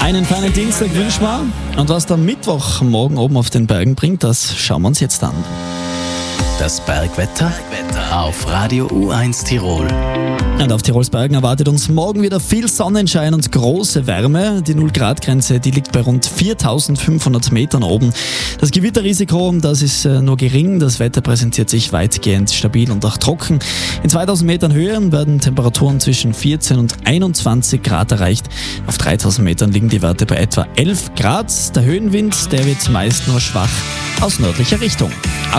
Einen feinen Dienstag wünschen wir. Und was der Mittwoch morgen oben auf den Bergen bringt, das schauen wir uns jetzt an. Das Bergwetter auf Radio U1 Tirol. Und auf Tirols Bergen erwartet uns morgen wieder viel Sonnenschein und große Wärme. Die 0-Grad-Grenze, die liegt bei rund 4.500 Metern oben. Das Gewitterrisiko, das ist nur gering. Das Wetter präsentiert sich weitgehend stabil und auch trocken. In 2.000 Metern Höhe werden Temperaturen zwischen 14 und 21 Grad erreicht. Auf 3.000 Metern liegen die Werte bei etwa 11 Grad. Der Höhenwind, der wird meist nur schwach aus nördlicher Richtung.